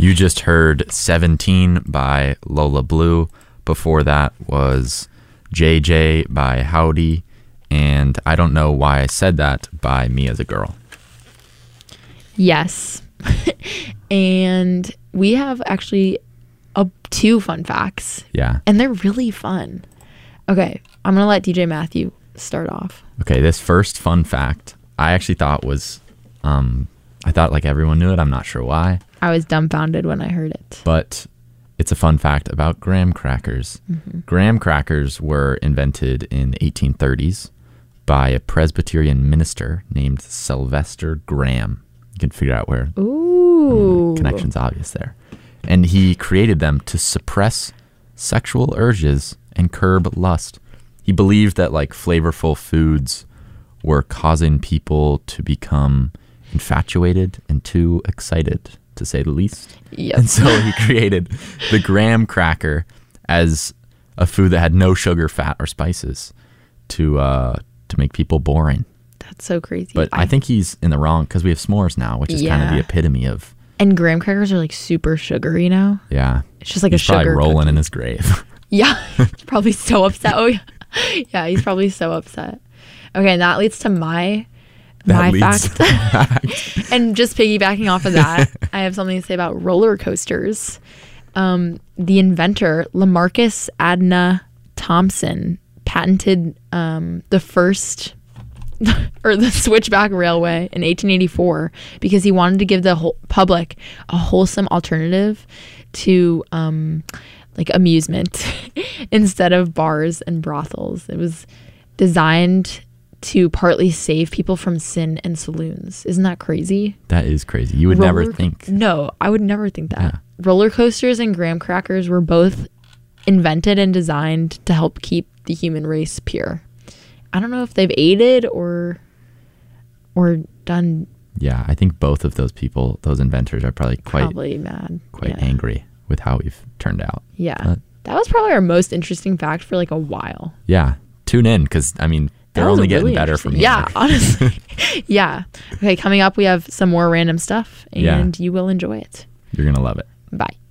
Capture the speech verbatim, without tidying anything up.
You just heard seventeen by Lola Blue. Before that was J J by Howdy. And I Don't Know Why I Said That by Me as a Girl. Yes. And we have actually a, two fun facts. Yeah. And they're really fun. Okay, I'm going to let D J Matthew start off. Okay, this first fun fact, I actually thought was, um, I thought like everyone knew it. I'm not sure why. I was dumbfounded when I heard it. But it's a fun fact about graham crackers. Mm-hmm. Graham crackers were invented in the eighteen thirties by a Presbyterian minister named Sylvester Graham. You can figure out where Ooh. the connection's obvious there. And he created them to suppress sexual urges and curb lust. He believed that like flavorful foods were causing people to become infatuated and too excited, to say the least. Yep. And so he created the graham cracker as a food that had no sugar, fat, or spices to uh, to make people boring. That's so crazy. But I, I think he's in the wrong because we have s'mores now, which is yeah. kind of the epitome of. And graham crackers are like super sugary now. Yeah. It's just like he's a sugar probably rolling cookie. in his grave. Yeah. He's probably so upset. Oh, yeah. Yeah, he's probably so upset. Okay, and that leads to my That my leads fact. to fact. And just piggybacking off of that, I have something to say about roller coasters. Um, the inventor, Lamarcus Adna Thompson, patented um, the first or the switchback railway in eighteen eighty-four because he wanted to give the whole public a wholesome alternative to um, like amusement instead of bars and brothels. It was designed to partly save people from sin and saloons. Isn't that crazy? That is crazy. You would Roller, never think. No, I would never think that. Yeah. Roller coasters and graham crackers were both invented and designed to help keep the human race pure. I don't know if they've aided or or done. Yeah, I think both of those people, those inventors, are probably quite Probably mad. quite Yeah. angry with how we've turned out. Yeah. But, that was probably our most interesting fact for like a while. yeah, tune in because I mean That they're was only getting really better from interesting. here. Yeah, honestly. Yeah. Okay, coming up we have some more random stuff and Yeah. you will enjoy it. You're gonna love it. Bye.